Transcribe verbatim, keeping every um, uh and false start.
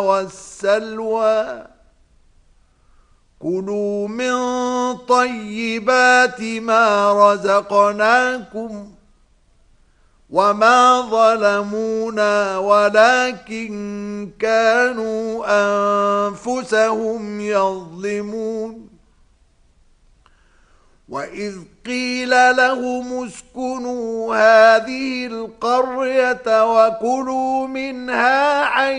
والسلوى كلوا من طيبات ما رزقناكم وما ظلمونا ولكن كانوا أنفسهم يظلمون وإذ قيل لهم اسكنوا هذه القرية وكلوا منها حيث